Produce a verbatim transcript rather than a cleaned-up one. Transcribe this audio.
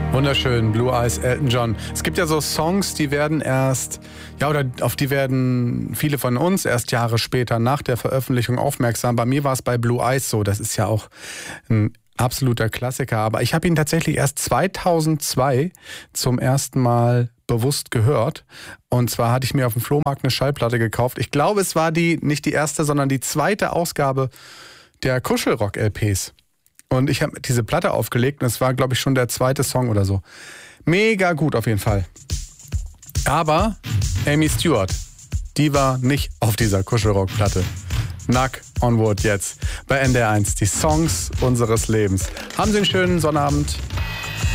Wunderschön, Blue Eyes, Elton John. Es gibt ja so Songs, die werden erst, ja, oder auf die werden viele von uns erst Jahre später nach der Veröffentlichung aufmerksam. Bei mir war es bei Blue Eyes so, das ist ja auch ein absoluter Klassiker. Aber ich habe ihn tatsächlich erst zweitausendzwei zum ersten Mal bewusst gehört. Und zwar hatte ich mir auf dem Flohmarkt eine Schallplatte gekauft. Ich glaube, es war die, nicht die erste, sondern die zweite Ausgabe der Kuschelrock-L Ps. Und ich habe diese Platte aufgelegt und es war, glaube ich, schon der zweite Song oder so. Mega gut auf jeden Fall. Aber Amy Stewart, die war nicht auf dieser Kuschelrock-Platte. Knock on Wood jetzt bei N D R eins. Die Songs unseres Lebens. Haben Sie einen schönen Sonnabend.